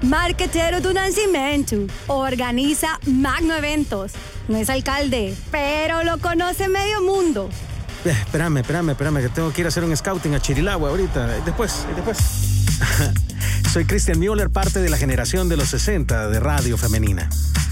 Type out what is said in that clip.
marquetero do Nascimento. Organiza magno eventos. No es alcalde, pero lo conoce medio mundo. Espérame, que tengo que ir a hacer un scouting a Chirilagua ahorita. Después. Soy Christian Müller, parte de la generación de los 60 de Radio Femenina.